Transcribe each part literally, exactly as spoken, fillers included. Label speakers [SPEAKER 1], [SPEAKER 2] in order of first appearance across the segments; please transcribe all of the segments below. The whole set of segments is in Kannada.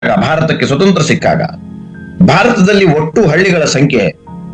[SPEAKER 1] ಭಾರತಕ್ಕೆ ಸ್ವತಂತ್ರ ಸಿಕ್ಕಾಗ ಭಾರತದಲ್ಲಿ ಒಟ್ಟು ಹಳ್ಳಿಗಳ ಸಂಖ್ಯೆ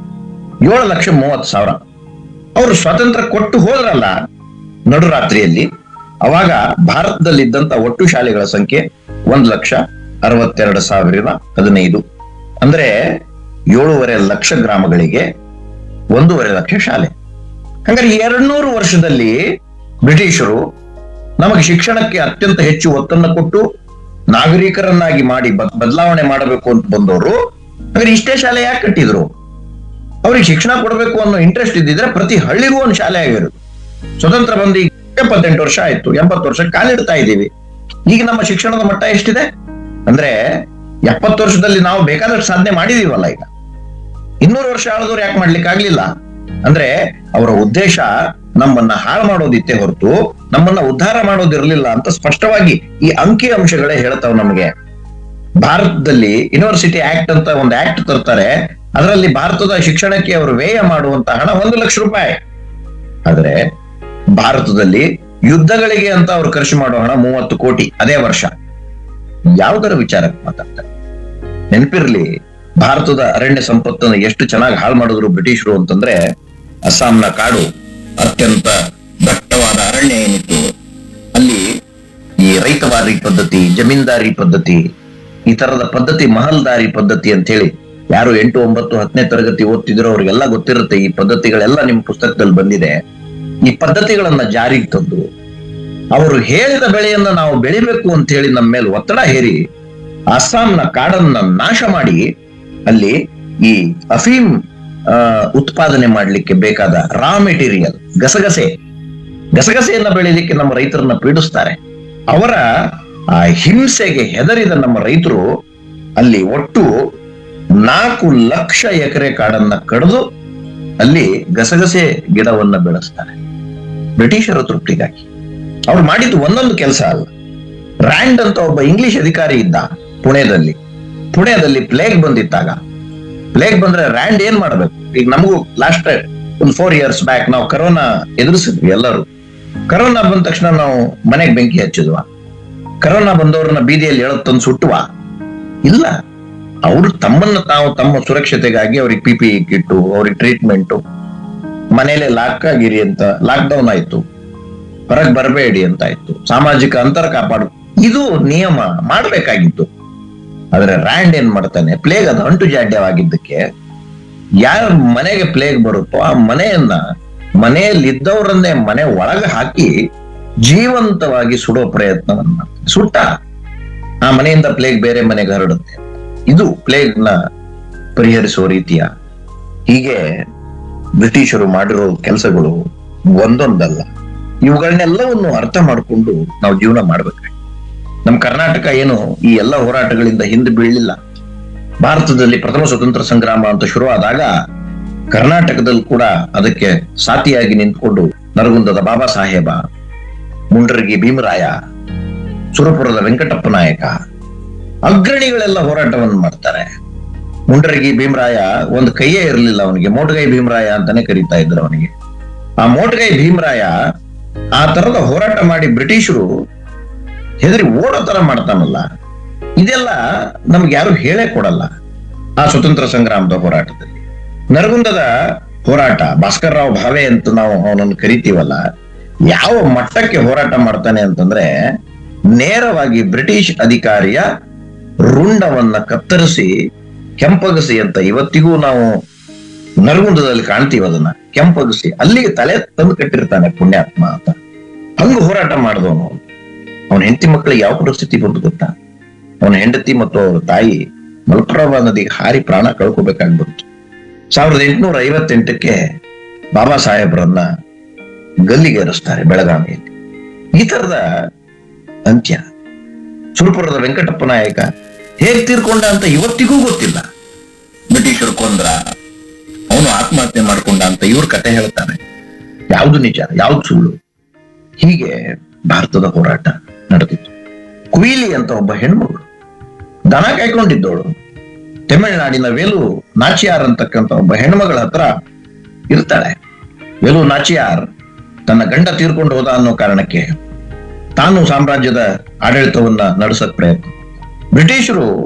[SPEAKER 1] ಏಳು ಲಕ್ಷ ಮೂವತ್ತು ಸಾವಿರ. ಅವರು ಸ್ವಾತಂತ್ರ್ಯ ಕೊಟ್ಟು ಹೋದ್ರಲ್ಲ ನಡುರಾತ್ರಿಯಲ್ಲಿ, ಅವಾಗ ಭಾರತದಲ್ಲಿದ್ದಂತ ಒಟ್ಟು ಶಾಲೆಗಳ ಸಂಖ್ಯೆ ಒಂದ್ ಲಕ್ಷ ಅರವತ್ತೆರಡು ಸಾವಿರದ ಹದಿನೈದು. ಅಂದ್ರೆ ಏಳೂವರೆ ಲಕ್ಷ ಗ್ರಾಮಗಳಿಗೆ ಒಂದೂವರೆ ಲಕ್ಷ ಶಾಲೆ. ಹಂಗಾರೆ ಎರಡ್ನೂರು ವರ್ಷದಲ್ಲಿ ಬ್ರಿಟಿಷರು ನಮಗೆ ಶಿಕ್ಷಣಕ್ಕೆ ಅತ್ಯಂತ ಹೆಚ್ಚು ಒತ್ತನ್ನು ಕೊಟ್ಟು ನಾಗರಿಕರನ್ನಾಗಿ ಮಾಡಿ ಬದಲಾವಣೆ ಮಾಡಬೇಕು ಅಂತ ಬಂದವರು ಹಾಗಾದ್ರೆ ಇಷ್ಟೇ ಶಾಲೆ ಯಾಕೆ ಕಟ್ಟಿದ್ರು? ಅವ್ರಿಗೆ ಶಿಕ್ಷಣ ಕೊಡಬೇಕು ಅನ್ನೋ ಇಂಟ್ರೆಸ್ಟ್ ಇದ್ದಿದ್ರೆ ಪ್ರತಿ ಹಳ್ಳಿಗೂ ಒಂದು ಶಾಲೆ ಆಗಿರೋದು. ಸ್ವತಂತ್ರ ಬಂದು ಈಗ ಎಪ್ಪತ್ತೆಂಟು ವರ್ಷ ಆಯ್ತು, ಎಂಬತ್ತು ವರ್ಷ ಕಾಲಿಡ್ತಾ ಇದ್ದೀವಿ. ಈಗ ನಮ್ಮ ಶಿಕ್ಷಣದ ಮಟ್ಟ ಎಷ್ಟಿದೆ ಅಂದ್ರೆ ಎಪ್ಪತ್ತು ವರ್ಷದಲ್ಲಿ ನಾವು ಬೇಕಾದಷ್ಟು ಸಾಧನೆ ಮಾಡಿದೀವಲ್ಲ. ಈಗ ಇನ್ನೂರು ವರ್ಷ ಆಳಿದವ್ರು ಯಾಕೆ ಮಾಡ್ಲಿಕ್ಕೆ ಆಗ್ಲಿಲ್ಲ ಅಂದ್ರೆ ಅವರ ಉದ್ದೇಶ ನಮ್ಮನ್ನ ಹಾಳು ಮಾಡೋದಿತ್ತೆ ಹೊರತು ನಮ್ಮನ್ನ ಉದ್ಧಾರ ಮಾಡೋದಿರ್ಲಿಲ್ಲ ಅಂತ ಸ್ಪಷ್ಟವಾಗಿ ಈ ಅಂಕಿ ಅಂಶಗಳೇ ಹೇಳ್ತಾವ್ ನಮಗೆ. ಭಾರತದಲ್ಲಿ ಯೂನಿವರ್ಸಿಟಿ ಆಕ್ಟ್ ಅಂತ ಒಂದು ಆಕ್ಟ್ ತರ್ತಾರೆ. ಅದರಲ್ಲಿ ಭಾರತದ ಶಿಕ್ಷಣಕ್ಕೆ ಅವರು ವ್ಯಯ ಮಾಡುವಂತ ಹಣ ಒಂದು ಲಕ್ಷ ರೂಪಾಯಿ. ಆದ್ರೆ ಭಾರತದಲ್ಲಿ ಯುದ್ಧಗಳಿಗೆ ಅಂತ ಅವ್ರು ಖರ್ಚು ಮಾಡೋ ಹಣ ಮೂವತ್ತು ಕೋಟಿ ಅದೇ ವರ್ಷ. ಯಾವುದರ ವಿಚಾರಕ್ಕೆ ಮಾತಾಡ್ತಾರೆ? ನೆನಪಿರ್ಲಿ, ಭಾರತದ ಅರಣ್ಯ ಸಂಪತ್ತನ್ನು ಎಷ್ಟು ಚೆನ್ನಾಗಿ ಹಾಳು ಮಾಡಿದ್ರು ಬ್ರಿಟಿಷರು ಅಂತಂದ್ರೆ, ಅಸ್ಸಾಂನ ಕಾಡು ಅತ್ಯಂತ ದಟ್ಟವಾದ ಅರಣ್ಯ ಏನಿತ್ತು, ಅಲ್ಲಿ ಈ ರೈತವಾರಿ ಪದ್ಧತಿ, ಜಮೀನ್ದಾರಿ ಪದ್ಧತಿ, ಈ ತರದ ಪದ್ಧತಿ, ಮಹಲ್ದಾರಿ ಪದ್ಧತಿ ಅಂತ ಹೇಳಿ ಯಾರು ಎಂಟು ಒಂಬತ್ತು ಹತ್ತನೇ ತರಗತಿ ಓದ್ತಿದ್ರು ಅವ್ರಿಗೆಲ್ಲ ಗೊತ್ತಿರುತ್ತೆ. ಈ ಪದ್ಧತಿಗಳೆಲ್ಲ ನಿಮ್ ಪುಸ್ತಕದಲ್ಲಿ ಬಂದಿದೆ. ಈ ಪದ್ಧತಿಗಳನ್ನ ಜಾರಿಗೆ ತಂದು ಅವರು ಹೇಳಿದ ಬೆಳೆಯನ್ನ ನಾವು ಬೆಳಿಬೇಕು ಅಂತ ಹೇಳಿ ನಮ್ಮ ಮೇಲೆ ಒತ್ತಡ ಹೇರಿ ಅಸ್ಸಾಂನ ಕಾಡನ್ನ ನಾಶ ಮಾಡಿ ಅಲ್ಲಿ ಈ ಅಫೀಮ್ ಉತ್ಪಾದನೆ ಮಾಡ್ಲಿಕ್ಕೆ ಬೇಕಾದ ರಾ ಮೆಟೀರಿಯಲ್ ಗಸಗಸೆ ಗಸಗಸೆಯನ್ನ ಬೆಳಿಲಿಕ್ಕೆ ನಮ್ಮ ರೈತರನ್ನ ಪೀಡಿಸ್ತಾರೆ. ಅವರ ಆ ಹಿಂಸೆಗೆ ಹೆದರಿದ ನಮ್ಮ ರೈತರು ಅಲ್ಲಿ ಒಟ್ಟು ನಾಲ್ಕು ಲಕ್ಷ ಎಕರೆ ಕಾಡನ್ನ ಕಡಿದು ಅಲ್ಲಿ ಗಸಗಸೆ ಗಿಡವನ್ನ ಬೆಳೆಸ್ತಾರೆ ಬ್ರಿಟಿಷರ ತೃಪ್ತಿಗಾಗಿ. ಅವ್ರು ಮಾಡಿದ್ದು ಒಂದೊಂದು ಕೆಲಸ ಅಲ್ಲ. ರ್ಯಾಂಡ್ ಅಂತ ಒಬ್ಬ ಇಂಗ್ಲಿಷ್ ಅಧಿಕಾರಿ ಇದ್ದ ಪುಣೆದಲ್ಲಿ. ಪುಣೆದಲ್ಲಿ ಪ್ಲೇಗ್ ಬಂದಿತ್ತಾಗ, ಪ್ಲೇಗ್ ಬಂದ್ರೆ ರ್ಯಾಂಡ್ ಏನ್ ಮಾಡ್ಬೇಕು? ಈಗ ನಮಗೂ ಲಾಸ್ಟ್ ಒಂದು ಫೋರ್ ಇಯರ್ಸ್ ಬ್ಯಾಕ್ ನಾವು ಕರೋನಾ ಎದುರಿಸಿದ್ವಿ ಎಲ್ಲರೂ. ಕರೋನಾ ಬಂದ ತಕ್ಷಣ ನಾವು ಮನೆಗೆ ಬೆಂಕಿ ಹಚ್ಚಿದ್ವಾ? ಕರೋನಾ ಬಂದವ್ರನ್ನ ಬೀದಿಯಲ್ಲಿ ಎಳದ್ ತಂದು ಸುಟ್ಟುವ? ಇಲ್ಲ. ಅವರು ತಮ್ಮನ್ನ ತಾವು ತಮ್ಮ ಸುರಕ್ಷತೆಗಾಗಿ ಅವ್ರಿಗೆ ಪಿ ಪಿ ಕಿಟ್ಟು, ಅವ್ರಿಗೆ ಟ್ರೀಟ್ಮೆಂಟು, ಮನೇಲೆ ಲಾಕ್ ಆಗಿರಿ ಅಂತ ಲಾಕ್ ಡೌನ್ ಆಯ್ತು, ಹೊರಗೆ ಬರಬೇಡಿ ಅಂತ ಆಯ್ತು, ಸಾಮಾಜಿಕ ಅಂತರ ಕಾಪಾಡು, ಇದು ನಿಯಮ ಮಾಡ್ಬೇಕಾಗಿತ್ತು. ಆದ್ರೆ ರ್ಯಾಂಡ್ ಏನ್ ಮಾಡ್ತಾನೆ, ಪ್ಲೇಗ್ ಅದು ಅಂಟು ಜಾಡ್ಯವಾಗಿದ್ದಕ್ಕೆ ಯಾರ ಮನೆಗೆ ಪ್ಲೇಗ್ ಬರುತ್ತೋ ಆ ಮನೆಯನ್ನ, ಮನೆಯಲ್ಲಿದ್ದವರನ್ನೇ ಮನೆ ಒಳಗೆ ಹಾಕಿ ಜೀವಂತವಾಗಿ ಸುಡೋ ಪ್ರಯತ್ನವನ್ನ ಮಾಡ್ತಾನೆ. ಸುಟ್ಟ ಆ ಮನೆಯಿಂದ ಪ್ಲೇಗ್ ಬೇರೆ ಮನೆಗೆ ಹರಡುತ್ತೆ. ಇದು ಪ್ಲೇಗ್ ನ ಪರಿಹರಿಸುವ ರೀತಿಯ. ಹೀಗೆ ಬ್ರಿಟಿಷರು ಮಾಡಿರೋ ಕೆಲಸಗಳು ಒಂದೊಂದಲ್ಲ. ಇವುಗಳನ್ನೆಲ್ಲವನ್ನು ಅರ್ಥ ಮಾಡಿಕೊಂಡು ನಾವು ಜೀವನ ಮಾಡ್ಬೇಕು. ನಮ್ಮ ಕರ್ನಾಟಕ ಏನು ಈ ಎಲ್ಲ ಹೋರಾಟಗಳಿಂದ ಹಿಂದೆ ಬೀಳಲಿಲ್ಲ. ಭಾರತದಲ್ಲಿ ಪ್ರಥಮ ಸ್ವತಂತ್ರ ಸಂಗ್ರಾಮ ಅಂತ ಶುರುವಾದಾಗ ಕರ್ನಾಟಕದಲ್ಲಿ ಕೂಡ ಅದಕ್ಕೆ ಸಾಥಿಯಾಗಿ ನಿಂತ್ಕೊಂಡು ನರಗುಂದದ ಬಾಬಾ ಸಾಹೇಬ, ಮುಂಡ್ರಗಿ ಭೀಮರಾಯ, ಸುರಪುರದ ವೆಂಕಟಪ್ಪ ನಾಯಕ, ಅಗ್ರಣಿಗಳೆಲ್ಲ ಹೋರಾಟವನ್ನು ಮಾಡ್ತಾರೆ. ಮುಂಡ್ರಗಿ ಭೀಮರಾಯ ಒಂದು ಕೈಯೇ ಇರಲಿಲ್ಲ ಅವನಿಗೆ, ಮೋಟಗೈ ಭೀಮರಾಯ ಅಂತಾನೆ ಕರೀತಾ ಇದ್ರು ಅವನಿಗೆ. ಆ ಮೋಟಗೈ ಭೀಮರಾಯ ಆ ತರದ ಹೋರಾಟ ಮಾಡಿ ಬ್ರಿಟಿಷರು ಹೆದರಿ ಓಡೋ ತರ ಮಾಡ್ತಾನಲ್ಲ, ಇದೆಲ್ಲ ನಮ್ಗೆ ಯಾರು ಹೇಳೇ ಕೊಡಲ್ಲ. ಆ ಸ್ವತಂತ್ರ ಸಂಗ್ರಾಮದ ಹೋರಾಟದಲ್ಲಿ ನರಗುಂದದ ಹೋರಾಟ, ಭಾಸ್ಕರ್ ರಾವ್ ಭಾವೆ ಅಂತ ನಾವು ಅವನನ್ನು ಕರಿತೀವಲ್ಲ, ಯಾವ ಮಟ್ಟಕ್ಕೆ ಹೋರಾಟ ಮಾಡ್ತಾನೆ ಅಂತಂದ್ರೆ, ನೇರವಾಗಿ ಬ್ರಿಟಿಷ್ ಅಧಿಕಾರಿಯ ರುಂಡವನ್ನ ಕತ್ತರಿಸಿ ಕೆಂಪಗಸಿ ಅಂತ ಇವತ್ತಿಗೂ ನಾವು ನರಗುಂದದಲ್ಲಿ ಕಾಣ್ತೀವಿ. ಅದನ್ನ ಕೆಂಪಗಸಿ ಅಲ್ಲಿಗೆ ತಲೆ ತಂದು ಕಟ್ಟಿರ್ತಾನೆ ಪುಣ್ಯಾತ್ಮ ಅಂತ. ಹಂಗ ಹೋರಾಟ ಮಾಡಿದವನು. ಅವನ ಹೆಂಡತಿ ಮಕ್ಕಳಿಗೆ ಯಾವ ಪರಿಸ್ಥಿತಿ ಬಂತು ಗೊತ್ತಾ? ಅವನ ಹೆಂಡತಿ ಮತ್ತು ಅವರ ತಾಯಿ ಮಲಪ್ರಭಾ ನದಿಗೆ ಹಾರಿ ಪ್ರಾಣ ಕಳ್ಕೋಬೇಕಾಗ್ಬಿಡ್ತು. ಸಾವಿರದ ಎಂಟುನೂರ ಐವತ್ತೆಂಟಕ್ಕೆ ಬಾಬಾ ಸಾಹೇಬ್ರನ್ನ ಗಲ್ಲಿಗೇರಿಸ್ತಾರೆ ಬೆಳಗಾವಿಯಲ್ಲಿ. ಈ ತರದ ಅಂತ್ಯ. ಸುರಪುರದ ವೆಂಕಟಪ್ಪ ನಾಯಕ ಹೇಗ್ ತೀರ್ಕೊಂಡ ಅಂತ ಇವತ್ತಿಗೂ ಗೊತ್ತಿಲ್ಲ. ಬ್ರಿಟಿಷರು ಕೊಂದ್ರ, ಅವನು ಆತ್ಮಹತ್ಯೆ ಮಾಡ್ಕೊಂಡ ಅಂತ ಇವ್ರ ಕತೆ ಹೇಳ್ತಾರೆ. ಯಾವ್ದು ನಿಜ, ಯಾವ್ದು ಸುಳ್ಳು? ಹೀಗೆ ಭಾರತದ ಹೋರಾಟ ನಡೆದಿತ್ತು. ಕುಯಿಲಿ ಅಂತ ಒಬ್ಬ ಹೆಣ್ಮಗಳು ದನ ಕಾಯ್ಕೊಂಡಿದ್ದವಳು ತಮಿಳುನಾಡಿನ ವೇಲು ನಾಚಿಯಾರ್ ಅಂತಕ್ಕಂಥ ಒಬ್ಬ ಹೆಣ್ಮಗಳ ಹತ್ರ ಇರ್ತಾಳೆ. ವೇಲು ನಾಚಿಯಾರ್ ತನ್ನ ಗಂಡ ತೀರ್ಕೊಂಡು ಹೋದ ಅನ್ನೋ ಕಾರಣಕ್ಕೆ ತಾನು ಸಾಮ್ರಾಜ್ಯದ ಆಡಳಿತವನ್ನ ನಡೆಸಕ್ ಪ್ರಯತ್ನ. ಬ್ರಿಟಿಷರು